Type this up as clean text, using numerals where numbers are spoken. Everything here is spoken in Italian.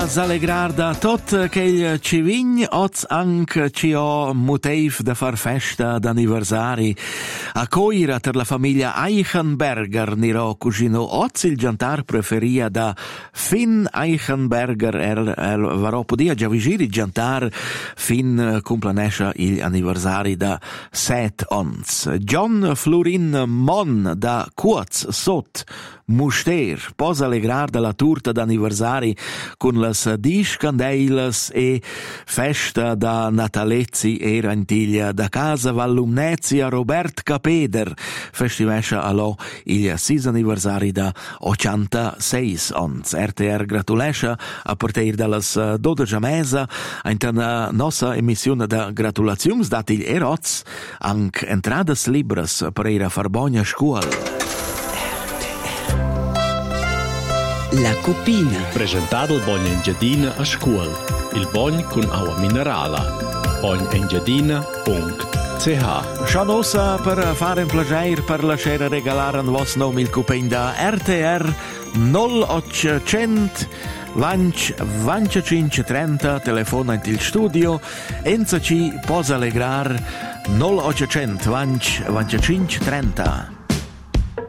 S'alegrarda tot che ci vign, oz anche ci ho motiv da far festa d'anniversari. A coira per la famiglia Eichenberger niro cugino oz il giantar preferia da Finn Eichenberger varò podia già vigiri giantar fin complanescia gli anniversari da 7 ons. John Florin Mon da Cuoz Sot Muster posa allegrarda la turta d'anniversari con las 10 candeilas e festa da natalezzi e rantiglia da casa Vallumnezia Robert Capeder festivescia allo il 6 anniversari da 86 ons. RTR gratulescia a partire dallas 12 mesa in una nostra emissione da gratulazioni dati gli eroz anche entradas libres per ir a far bogna scuola. La Cupina. Presentato il Bogn Engiadina a scuola. Il Bogn con acqua minerale. bognengiadina.ch. Scianosa per fare un piacere per lasciare regalare un vostro nome il Cupin da RTR 0800 25 30 telefona in il studio Enza ci posa allegrar 0800 25 30.